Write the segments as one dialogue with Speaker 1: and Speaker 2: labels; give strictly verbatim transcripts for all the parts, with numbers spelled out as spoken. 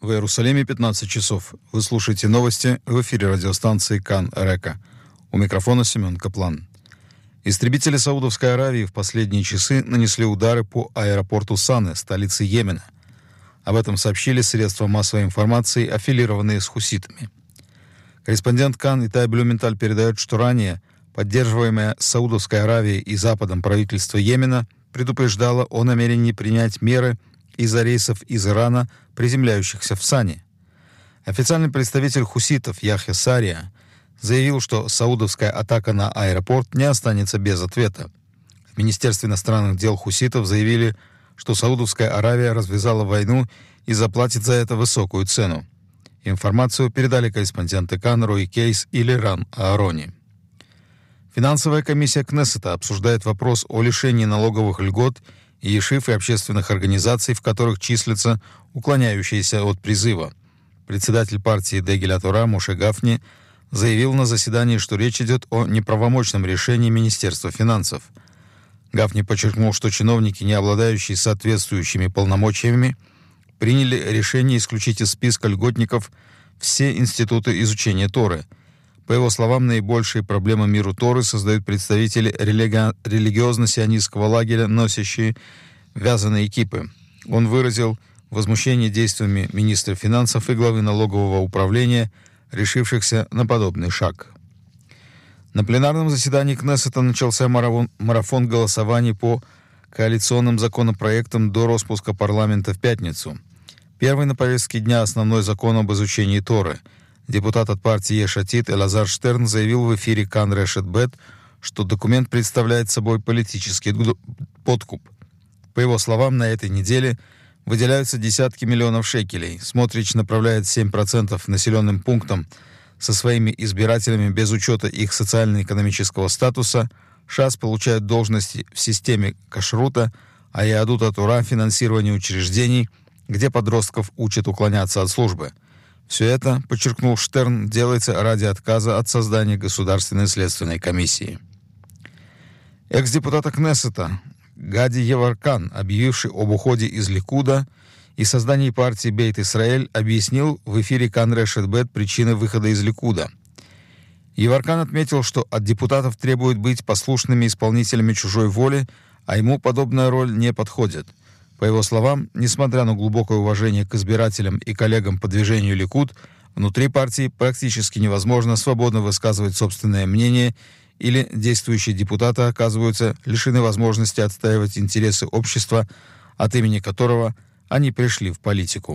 Speaker 1: В Иерусалиме пятнадцать часов. Вы слушаете новости в эфире радиостанции Кан Река. У микрофона Семен Каплан. Истребители Саудовской Аравии в последние часы нанесли удары по аэропорту Саны, столице Йемена. Об этом сообщили средства массовой информации, аффилированные с хуситами. Корреспондент Кан Итай Блюменталь передает, что ранее поддерживаемое Саудовской Аравией и Западом правительство Йемена предупреждало о намерении принять меры из-за рейсов из Ирана, приземляющихся в Сане. Официальный представитель хуситов Яхья Сария заявил, что саудовская атака на аэропорт не останется без ответа. В Министерстве иностранных дел хуситов заявили, что Саудовская Аравия развязала войну и заплатит за это высокую цену. Информацию передали корреспонденты Кан Рой Кейс и Лиран Аарони. Финансовая комиссия Кнессета обсуждает вопрос о лишении налоговых льгот и ешив и общественных организаций, в которых числятся уклоняющиеся от призыва. Председатель партии Дегель ат-Тора Моше Гафни заявил на заседании, что речь идет о неправомочном решении Министерства финансов. Гафни подчеркнул, что чиновники, не обладающие соответствующими полномочиями, приняли решение исключить из списка льготников все институты изучения Торы. По его словам, наибольшие проблемы миру Торы создают представители религи... религиозно-сионистского лагеря, носящие вязаные кипы. Он выразил возмущение действиями министра финансов и главы налогового управления, решившихся на подобный шаг. На пленарном заседании Кнессета начался марафон, марафон голосований по коалиционным законопроектам до распуска парламента в пятницу. Первый на повестке дня основной закон об изучении Торы. Депутат от партии Еш Атид Элазар Штерн заявил в эфире Кан Решет Бет, что документ представляет собой политический подкуп. По его словам, на этой неделе выделяются десятки миллионов шекелей. Смотрич направляет семь процентов населенным пунктам со своими избирателями без учета их социально-экономического статуса. ШАС получают должности в системе кашрута, а Яадут ат-Тора — финансирование учреждений, где подростков учат уклоняться от службы. Все это, подчеркнул Штерн, делается ради отказа от создания Государственной следственной комиссии. Экс-депутата Кнессета Гади Еваркан, объявивший об уходе из Ликуда и создании партии Бейт Исраэль, объяснил в эфире Кан Решет Бет причины выхода из Ликуда. Еваркан отметил, что от депутатов требуют быть послушными исполнителями чужой воли, а ему подобная роль не подходит. По его словам, несмотря на глубокое уважение к избирателям и коллегам по движению Ликуд, внутри партии практически невозможно свободно высказывать собственное мнение, или действующие депутаты оказываются лишены возможности отстаивать интересы общества, от имени которого они пришли в политику.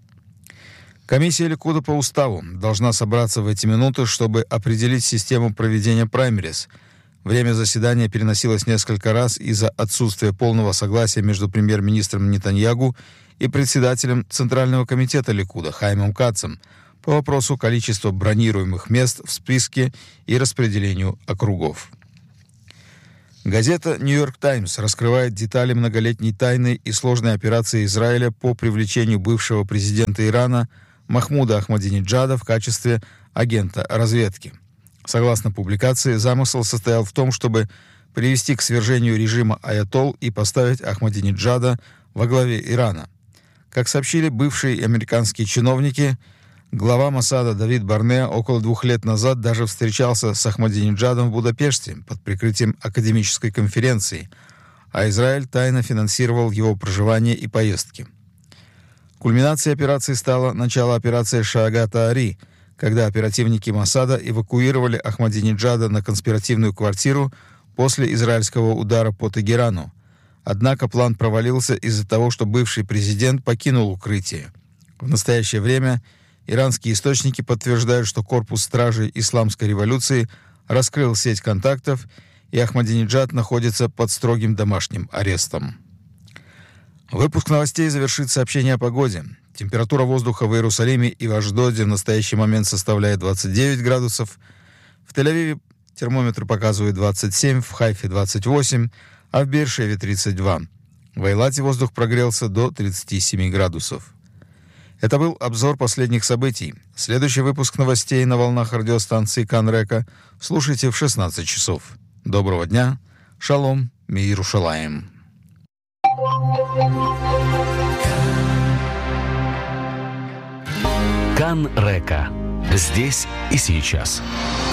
Speaker 1: Комиссия Ликуда по уставу должна собраться в эти минуты, чтобы определить систему проведения праймериз. Время заседания переносилось несколько раз из-за отсутствия полного согласия между премьер-министром Нетаньягу и председателем Центрального комитета Ликуда Хаймом Кацем по вопросу количества бронируемых мест в списке и распределению округов. Газета «Нью-Йорк Таймс» раскрывает детали многолетней тайны и сложной операции Израиля по привлечению бывшего президента Ирана Махмуда Ахмадинеджада в качестве агента разведки. Согласно публикации, замысел состоял в том, чтобы привести к свержению режима аятолл и поставить Ахмадинеджада во главе Ирана. Как сообщили бывшие американские чиновники, глава Моссада Давид Барнеа около двух лет назад даже встречался с Ахмадинеджадом в Будапеште под прикрытием академической конференции, а Израиль тайно финансировал его проживание и поездки. Кульминацией операции стало начало операции Шаагат-Аари, когда оперативники Моссада эвакуировали Ахмадинеджада на конспиративную квартиру после израильского удара по Тегерану. Однако план провалился из-за того, что бывший президент покинул укрытие. В настоящее время иранские источники подтверждают, что корпус стражей исламской революции раскрыл сеть контактов, и Ахмадинеджад находится под строгим домашним арестом. Выпуск новостей завершит сообщение о погоде. Температура воздуха в Иерусалиме и в Ашдоде в настоящий момент составляет двадцать девять градусов. В Тель-Авиве термометр показывает двадцать семь, в Хайфе двадцать восемь, а в Беэр-Шеве тридцать два. В Эйлате воздух прогрелся до тридцати семи градусов. Это был обзор последних событий. Следующий выпуск новостей на волнах радиостанции Кан Река слушайте в шестнадцать часов. Доброго дня. Шалом
Speaker 2: Кан Река. Здесь и сейчас.